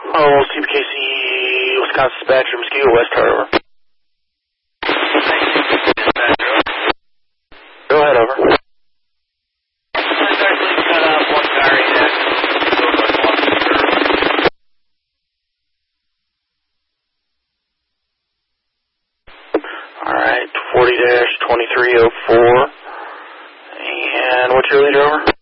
Oh, CPKC, Wisconsin Dispatcher, Mosquito West Tower, over. Go ahead, over. I've actually cut off one car yet. Alright, 40-2304. And what's your leader, over?